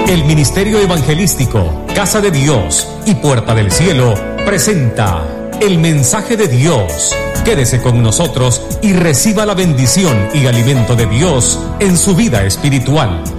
El Ministerio Evangelístico, Casa de Dios y Puerta del Cielo presenta el mensaje de Dios. Quédese con nosotros y reciba la bendición y alimento de Dios en su vida espiritual.